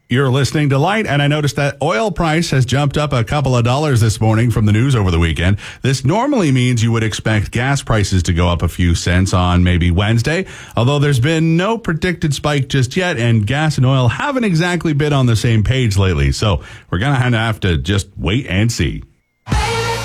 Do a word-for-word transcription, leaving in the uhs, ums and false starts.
You're listening to Light, and I noticed that oil price has jumped up a couple of dollars this morning from the news over the weekend. This normally means you would expect gas prices to go up a few cents on maybe Wednesday, although there's been no predicted spike just yet, and gas and oil haven't exactly been on the same page lately. So we're going to have to just wait and see.